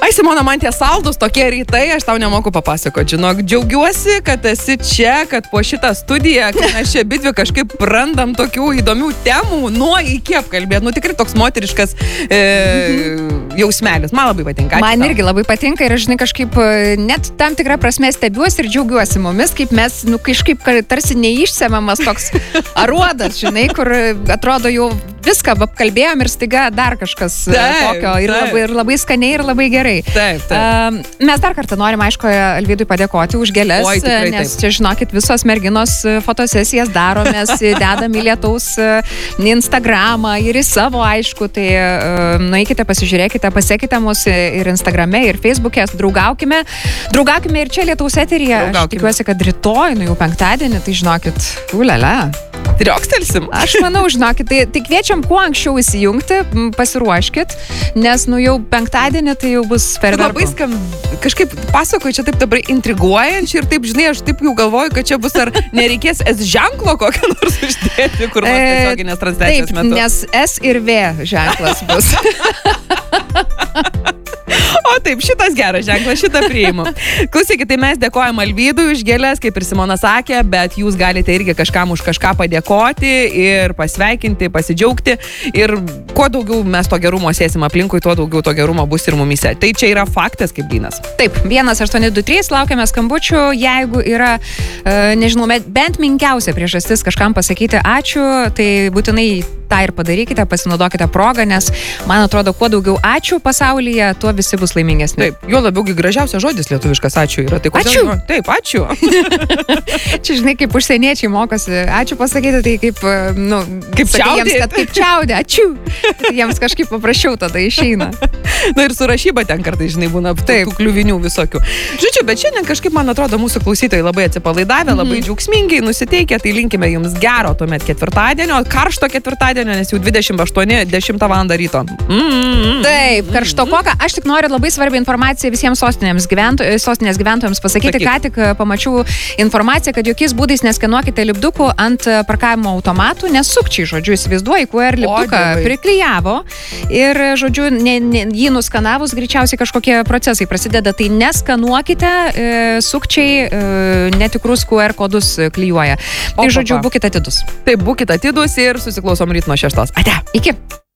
Ai, Simona, man tie saldus tokie rytai, aš tau nemoku papasakoti. Žinok, džiaugiuosi, kad esi čia, kad po šitą studiją, kad mes čia bitvi kažkaip randam tokių įdomių temų, nuo iki apkalbėti. Nu, tikrai toks moteriškas jausmelis. Man labai patinka. Man irgi labai patinka ir aš, žinai, kažkaip net tam tikrą prasme stebiuosi ir džiaugiuosi mumis, kaip mes, nu, kažkaip tarsi neišsemiamas toks aruodas, žinai, kur atrodo jau viską apkalbėjom ir staiga dar kažkas tokio ir labai skaniai ir labai gerai. Taip. Mes dar kartą norim, aišku, Alvydui padėkoti už gėles, nes čia, žinokit, visos merginos fotosesijas daro, mes dedam į lietaus Instagramą ir į savo, aišku, tai nueikite, pasižiūrėkite, pasekite mus ir Instagrame, ir Facebook'e, draugaukime ir čia lietaus eteryje. Aš tikiuosi, kad rytoj, jau penktadienį, tai žinokit, ulala. Triokstelsim. Aš manau, žinokit, tai kviečiam kuo anksčiau įsijungti, pasiruoškit, nes, jau penktadienį tai jau bus ferverkų. Labai kažkaip pasakoju čia taip dabar intriguojančiai ir taip, žinai, aš taip jau galvoju, kad čia bus ar nereikės S ženklo kokią nors uždėti, kur nors tiesioginės transliacijos metu. Taip, nes S ir V ženklas bus. O taip, šitas geras ženklas, šitą priimu. Klausykit, tai mes dėkojam Alvydui už gėles, kaip ir Simona sakė, bet jūs galite irgi kažkam už kažką padėkoti ir pasveikinti, pasidžiaugti ir kuo daugiau mes to gerumo sėsim aplinkui, tuo daugiau to gerumo bus ir mumise. Tai čia yra faktas kaip blynas. Taip, 1823, laukiame skambučių, jeigu yra, nežinau, bent menkiausia priežastis kažkam pasakyti ačiū, tai būtinai tą ir padarykite, pasinaudokite progą, nes man atrodo, kuo daugiau ačiū pasaulyje, tuo visi bus laimingesni. Taip, jo labiaugi gražiausias žodis lietuviškas ačiū yra. Tai ačiū! Taip, ačiū. Čia, žinai, kaip užsieniečiai mokosi, ačiū pasakyti, tai kaip, kaip čiaudė. Kaip čiaudė, ačiū. Jiems kažkaip paprasčiau tada išeina. Ir su rašyba ten kartais, žinai, būna tų kliuvinių visokių. Žodžiu, bet šiandien kažkaip, man atrodo, mūsų klausytojai labai atsipalaidavę, labai džiaugsmingai nusiteikę, tai linkime jums gero tuomet ketvirtadienio, karšto ketvirtadienio, nes jau 10 val. Ryto. Taip, karštokoka. Aš tik noriu labai svarbią informaciją visiems sostinės gyventojams pasakyti. Ką tik pamačiau informaciją, kad jokiais būdais neskenuokite lipdukų ant parkavimo automatų, nes sukčiai, žodžiu, įsivaizduoji, QR lipduką priklijavo ir, žodžiu, jį nuskanavus greičiausiai kažkokie procesai prasideda, tai neskanuokite, sukčiai netikrus QR kodus klijuoja. Tai, žodžiu, būkite atidus. Taip, būkite atidus ir susiklausom ryt nuo 6. Ate. Iki.